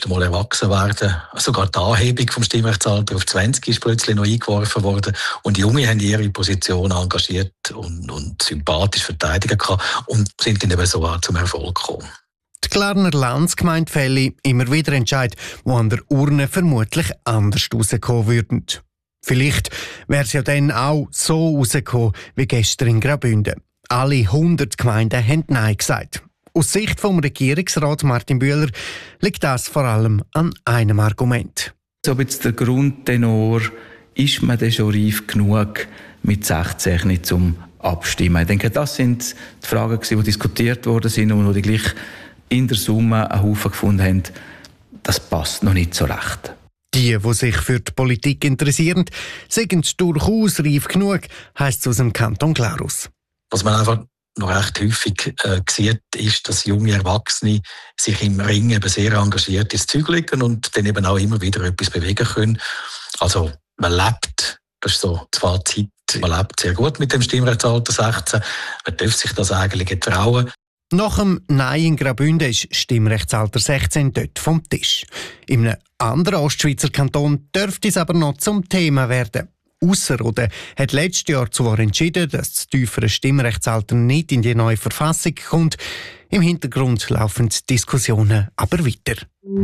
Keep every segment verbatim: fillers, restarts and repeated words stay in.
erste Mal erwachsen werden. Sogar die Anhebung vom Stimmrechtsalter auf zwanzig ist plötzlich noch eingeworfen worden. Und die Jungen haben ihre Position engagiert und, und sympathisch verteidigt und sind dann eben so auch zum Erfolg gekommen. Die Glarner Landsgemeinde fälle immer wieder Entscheid, die an der Urne vermutlich anders rauskommen würden. Vielleicht wäre es ja dann auch so rausgekommen wie gestern in Graubünden. Alle hundert Gemeinden haben Nein gesagt. Aus Sicht vom Regierungsrat Martin Bühler liegt das vor allem an einem Argument. So jetzt der Grundtenor, ist man denn schon reif genug mit sechzehn nicht zum Abstimmen? Ich denke, das sind die Fragen, die diskutiert worden sind und die gleich in der Summe einen Haufen gefunden haben. Das passt noch nicht so recht. Die, die sich für die Politik interessieren, sind durchaus reif genug, heisst es aus dem Kanton Glarus. Was man einfach noch recht häufig äh, sieht, ist, dass junge Erwachsene sich im Ring eben sehr engagiert ins Zeug legen und dann eben auch immer wieder etwas bewegen können. Also man lebt, das ist so das Fazit, man lebt sehr gut mit dem Stimmrechtsalter sechzehn. Man darf sich das eigentlich trauen. Nach dem Nein in Graubünden ist Stimmrechtsalter sechzehn dort vom Tisch. In einem anderen Ostschweizer Kanton dürfte es aber noch zum Thema werden. Ausserrhoden hat letztes Jahr zwar entschieden, dass das tiefere Stimmrechtsalter nicht in die neue Verfassung kommt. Im Hintergrund laufen die Diskussionen aber weiter.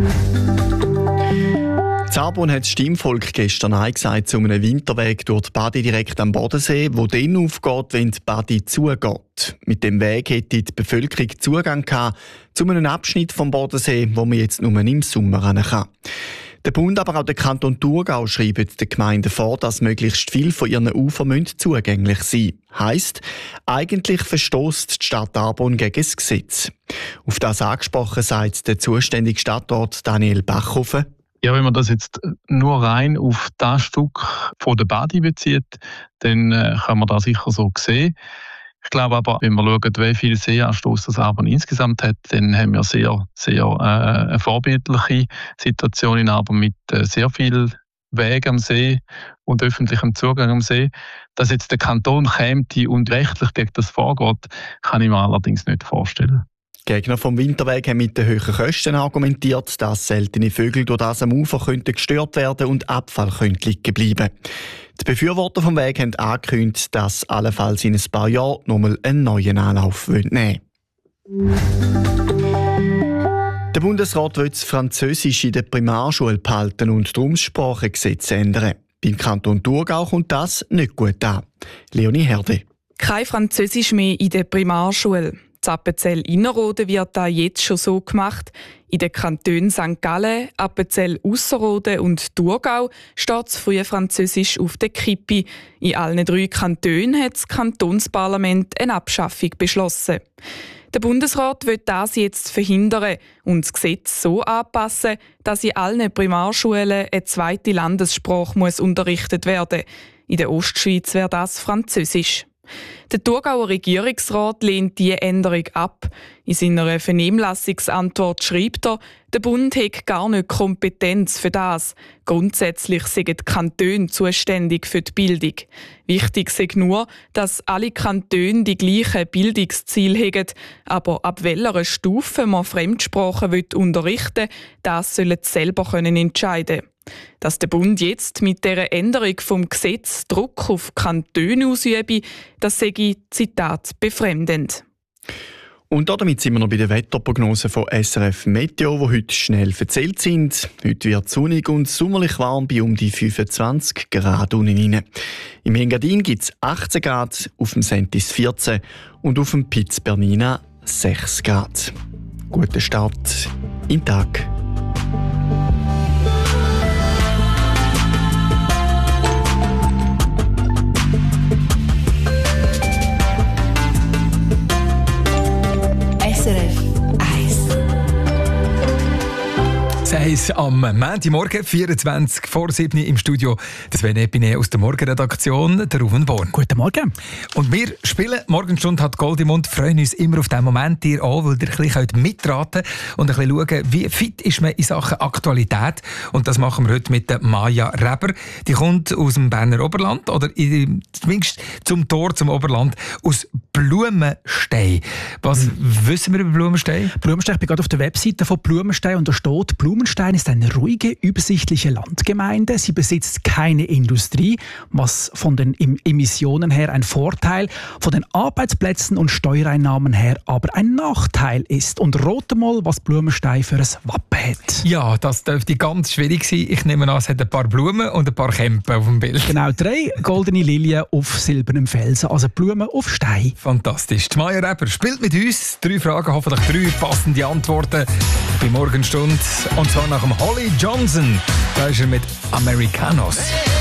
Zabon hat das Stimmvolk gestern Nein gesagt zu einem Winterweg durch die Badi direkt am Bodensee, der dann aufgeht, wenn die Badi zugeht. Mit dem Weg hätte die Bevölkerung Zugang gehabt zu einem Abschnitt vom Bodensee, wo man jetzt nur im Sommer ran kann. Der Bund, aber auch der Kanton Thurgau schreiben den Gemeinden vor, dass möglichst viel von ihren Ufern zugänglich sein müssen. Heisst, eigentlich verstösst die Stadt Arbon gegen das Gesetz. Auf das angesprochen sagt der zuständige Stadtrat Daniel Bachhofen. Ja, wenn man das jetzt nur rein auf das Stück von der Badi bezieht, dann äh, kann man das sicher so sehen. Ich glaube aber, wenn wir schauen, wie viel Seeanstoss das Arbon insgesamt hat, dann haben wir sehr, sehr äh, eine vorbildliche Situation in Arbon mit äh, sehr viel Wegen am See und öffentlichem Zugang am See. Dass jetzt der Kanton käme und rechtlich gegen das vorgeht, kann ich mir allerdings nicht vorstellen. Gegner vom Winterweg haben mit den hohen Kosten argumentiert, dass seltene Vögel durch das am Ufer könnten gestört werden und Abfall könnte liegen bleiben. Die Befürworter vom Weg haben angekündigt, dass allenfalls in ein paar Jahren nochmal einen neuen Anlauf nehmen wollen. Der Bundesrat will das Französisch in der Primarschule behalten und darum das Sprachengesetz ändern. Beim Kanton Thurgau kommt das nicht gut an. Leonie Herde. Kein Französisch mehr in der Primarschule. In Appenzell-Innerrhoden wird das jetzt schon so gemacht. In den Kantonen Sankt Gallen, Appenzell-Ausserrhoden und Thurgau steht das frühe Französisch auf der Kippe. In allen drei Kantonen hat das Kantonsparlament eine Abschaffung beschlossen. Der Bundesrat will das jetzt verhindern und das Gesetz so anpassen, dass in allen Primarschulen eine zweite Landessprache muss unterrichtet werden. In der Ostschweiz wäre das Französisch. Der Thurgauer Regierungsrat lehnt diese Änderung ab. In seiner Vernehmlassungsantwort schreibt er, der Bund hätte gar nicht Kompetenz für das. Grundsätzlich sind die Kantone zuständig für die Bildung. Wichtig sei nur, dass alle Kantone die gleichen Bildungsziele haben, aber ab welcher Stufe man Fremdsprachen unterrichten will, das sollen sie selber entscheiden können. Dass der Bund jetzt mit dieser Änderung vom Gesetz Druck auf Kantone ausübe, das sage Zitat befremdend. Und damit sind wir noch bei den Wetterprognosen von S R F Meteo, die heute schnell verzählt sind. Heute wird es sonnig und sommerlich warm bei um die fünfundzwanzig Grad unten rein. Im Engadin gibt es achtzehn Grad, auf dem Sentis vierzehn und auf dem Piz Bernina sechs Grad. Guten Start im Tag. S R F eins. eins am Montagmorgen, vierundzwanzig vor sieben im Studio. Das Sven Epine aus der Morgenredaktion, der Ruven Born. Guten Morgen. Und wir spielen Morgenstunde hat Gold im Mund, freuen uns immer auf diesen Moment, ihr auch, weil ihr ein bisschen mitraten könnt und ein bisschen schauen, wie fit ist man in Sachen Aktualität. Und das machen wir heute mit der Maja Reber. Die kommt aus dem Berner Oberland, oder in, zumindest zum Tor zum Oberland, aus Blumenstein. Was mhm. wissen wir über Blumenstein? Blumenstein, ich bin gerade auf der Webseite von Blumenstein und da steht, Blumenstein Blumenstein ist eine ruhige, übersichtliche Landgemeinde. Sie besitzt keine Industrie, was von den Emissionen her ein Vorteil, von den Arbeitsplätzen und Steuereinnahmen her aber ein Nachteil ist. Und rate mal, was Blumenstein für ein Wappen hat. Ja, das dürfte ganz schwierig sein. Ich nehme an, es hat ein paar Blumen und ein paar Kämpe auf dem Bild. Genau, drei goldene Lilien auf silbernem Felsen, also Blumen auf Stein. Fantastisch. Die Maja Reber spielt mit uns. Drei Fragen, hoffentlich drei passende Antworten bei Morgenstunde. Und zwar nach dem Holly Johnson. Da ist er mit Americanos.